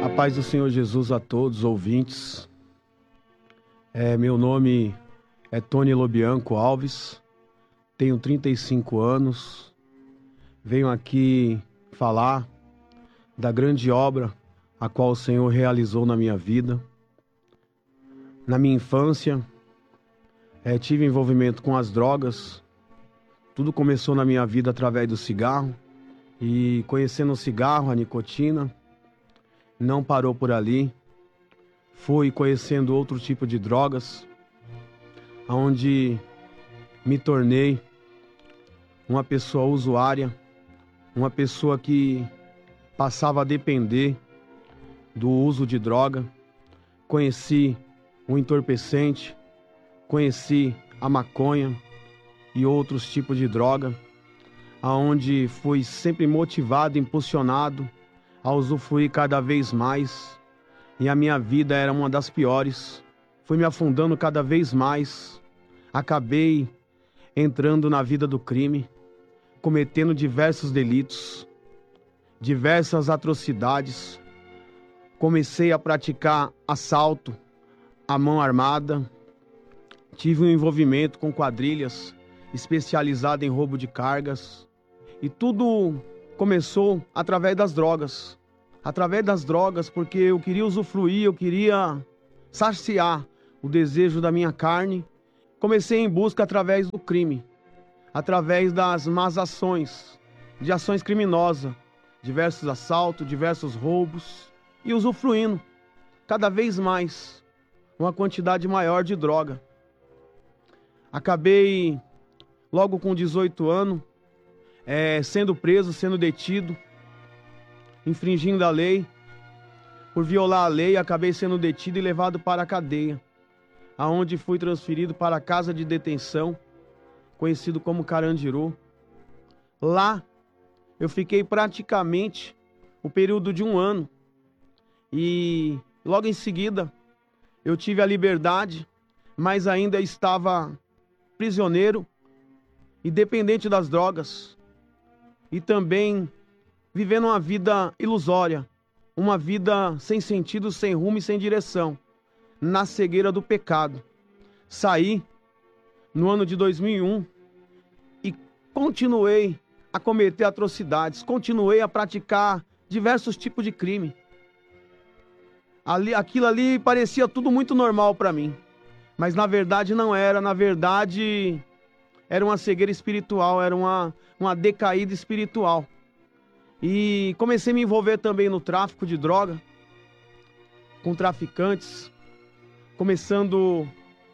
A paz do Senhor Jesus a todos os ouvintes. Meu nome é Tony Lobianco Alves, tenho 35 anos, venho aqui falar da grande obra a qual o Senhor realizou na minha vida. Na minha infância, tive envolvimento com as drogas. Tudo começou na minha vida através do cigarro, e conhecendo o cigarro, a nicotina, não parou por ali. Fui conhecendo outro tipo de drogas, onde me tornei uma pessoa usuária, uma pessoa que passava a depender do uso de droga. Conheci o entorpecente, conheci a maconha e outros tipos de droga, aonde fui sempre motivado, impulsionado a usufruir cada vez mais, e a minha vida era uma das piores. Fui me afundando cada vez mais, acabei entrando na vida do crime, cometendo diversos delitos, diversas atrocidades. Comecei a praticar assalto à mão armada, tive um envolvimento com quadrilhas especializada em roubo de cargas, e tudo começou através das drogas. Através das drogas, porque eu queria usufruir, eu queria saciar o desejo da minha carne. Comecei em busca através do crime, através das más ações, de ações criminosas, diversos assaltos, diversos roubos, e usufruindo cada vez mais uma quantidade maior de droga. Acabei logo com 18 anos, sendo preso, sendo detido, infringindo a lei. Por violar a lei, acabei sendo detido e levado para a cadeia, aonde fui transferido para a casa de detenção, conhecido como Carandiru. Lá, eu fiquei praticamente o período de 1 ano, e logo em seguida, eu tive a liberdade, mas ainda estava prisioneiro e dependente das drogas, e também vivendo uma vida ilusória, uma vida sem sentido, sem rumo e sem direção, na cegueira do pecado. Saí no ano de 2001 e continuei a cometer atrocidades, continuei a praticar diversos tipos de crime. Aquilo ali parecia tudo muito normal para mim, mas na verdade não era. Na verdade, era uma cegueira espiritual, era uma decaída espiritual. E comecei a me envolver também no tráfico de droga, com traficantes, começando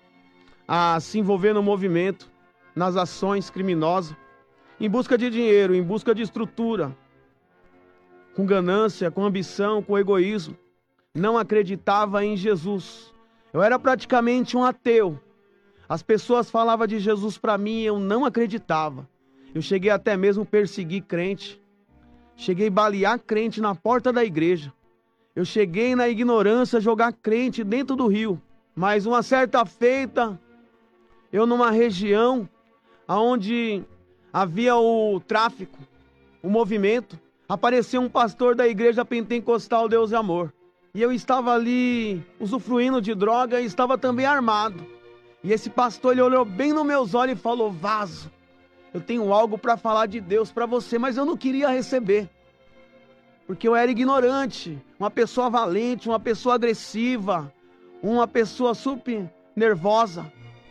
a se envolver no movimento, nas ações criminosas, em busca de dinheiro, em busca de estrutura, com ganância, com ambição, com egoísmo. Não acreditava em Jesus. Eu era praticamente um ateu. As pessoas falavam de Jesus para mim e eu não acreditava. Eu cheguei até mesmo a perseguir crente. Cheguei a balear crente na porta da igreja. Eu cheguei na ignorância a jogar crente dentro do rio. Mas uma certa feita, eu numa região onde havia o tráfico, o movimento, apareceu um pastor da igreja pentecostal Deus e Amor. E eu estava ali usufruindo de droga e estava também armado. E esse pastor, ele olhou bem nos meus olhos e falou: Vaso, eu tenho algo para falar de Deus para você, mas eu não queria receber, porque eu era ignorante, uma pessoa valente, uma pessoa agressiva, uma pessoa super nervosa.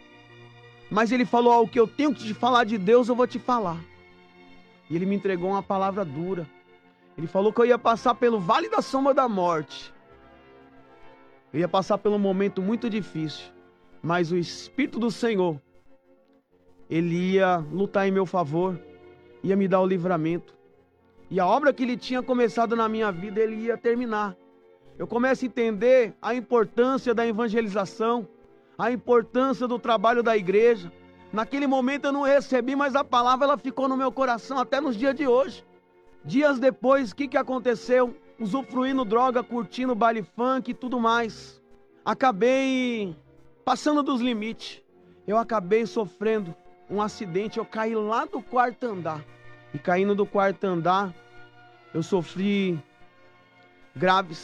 Mas ele falou: o que eu tenho que te falar de Deus, eu vou te falar. E ele me entregou uma palavra dura. Ele falou que eu ia passar pelo vale da sombra da morte. Eu ia passar por um momento muito difícil, mas o Espírito do Senhor, Ele ia lutar em meu favor, ia me dar o livramento. E a obra que Ele tinha começado na minha vida, Ele ia terminar. Eu começo a entender a importância da evangelização, a importância do trabalho da igreja. Naquele momento eu não recebi, mas a palavra ela ficou no meu coração até nos dias de hoje. Dias depois, o que aconteceu? Usufruindo droga, curtindo baile funk e tudo mais. Acabei passando dos limites. Eu acabei sofrendo um acidente, eu caí lá do 4º andar. E caindo do 4º andar, eu sofri graves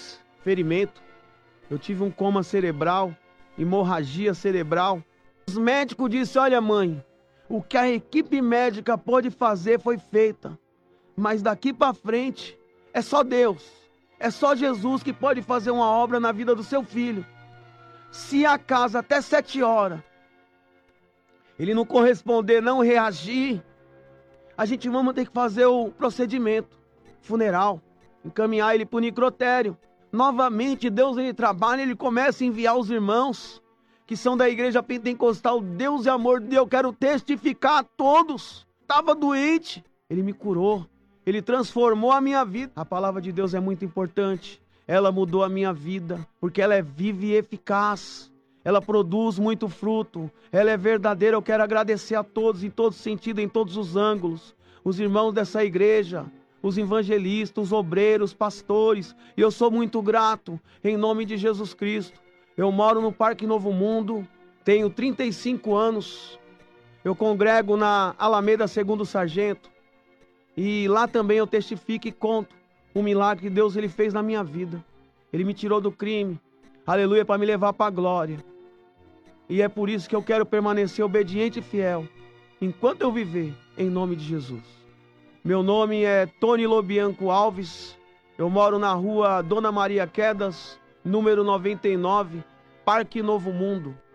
ferimento. Eu tive um coma cerebral, hemorragia cerebral. Os médicos disseram, olha mãe, o que a equipe médica pôde fazer foi feita. Mas daqui para frente, é só Deus, é só Jesus que pode fazer uma obra na vida do seu filho. Se a casa até 7 horas, ele não corresponder, não reagir, a gente vamos ter que fazer o procedimento funeral, encaminhar ele para o necrotério. Novamente, Deus ele trabalha, ele começa a enviar os irmãos que são da igreja pentecostal. Deus é amor de Deus, eu quero testificar a todos. Estava doente, ele me curou, ele transformou a minha vida. A palavra de Deus é muito importante, ela mudou a minha vida, porque ela é viva e eficaz. Ela produz muito fruto, ela é verdadeira. Eu quero agradecer a todos, em todo sentido, em todos os ângulos. Os irmãos dessa igreja, os evangelistas, os obreiros, pastores. E eu sou muito grato, em nome de Jesus Cristo. Eu moro no Parque Novo Mundo, tenho 35 anos. Eu congrego na Alameda 2º Sargento. E lá também eu testifico e conto o milagre que Deus ele fez na minha vida. Ele me tirou do crime, aleluia, para me levar para a glória. E é por isso que eu quero permanecer obediente e fiel, enquanto eu viver, em nome de Jesus. Meu nome é Tony Lobianco Alves, eu moro na rua Dona Maria Quedas, número 99, Parque Novo Mundo.